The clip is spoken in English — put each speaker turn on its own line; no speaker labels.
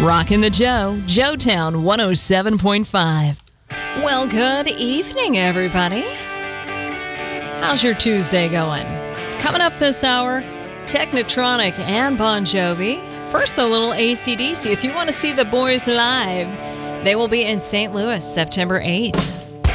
Rockin' the Joe, Joetown 107.5. Well, good evening, everybody. How's your Tuesday going? Coming up this hour, Technotronic and Bon Jovi. First, a little AC/DC. If you want to see the boys live, they will be in St. Louis September 8th.